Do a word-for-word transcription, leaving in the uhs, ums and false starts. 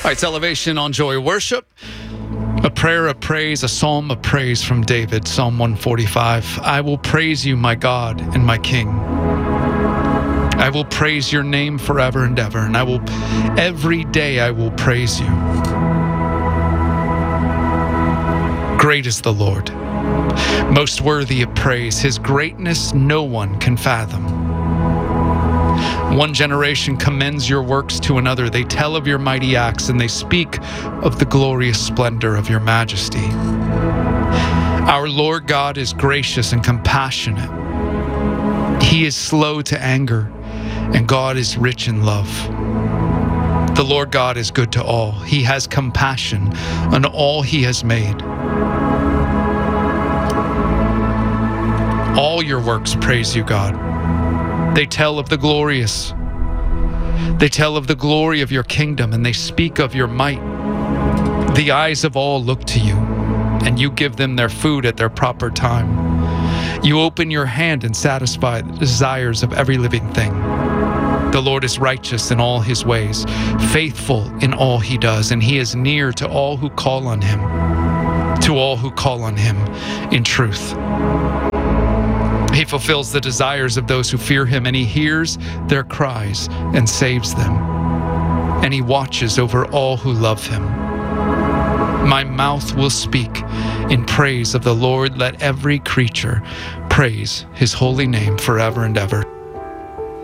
right, it's Elevation on Joy Worship. A prayer of praise, a psalm of praise from David, Psalm one forty-five. I will praise you, my God and my King. I will praise your name forever and ever, and I will, every day I will praise you. Great is the Lord, most worthy of praise. His greatness no one can fathom. One generation commends your works to another. They tell of your mighty acts, and they speak of the glorious splendor of your majesty. Our Lord God is gracious and compassionate. He is slow to anger, and God is rich in love. The Lord God is good to all. He has compassion on all he has made. All your works praise you, God. They tell of the glorious. They tell of the glory of your kingdom, and they speak of your might. The eyes of all look to you, and you give them their food at their proper time. You open your hand and satisfy the desires of every living thing. The Lord is righteous in all his ways, faithful in all he does, and he is near to all who call on him, to all who call on him in truth. He fulfills the desires of those who fear him, and he hears their cries and saves them. And he watches over all who love him. My mouth will speak in praise of the Lord. Let every creature praise his holy name forever and ever.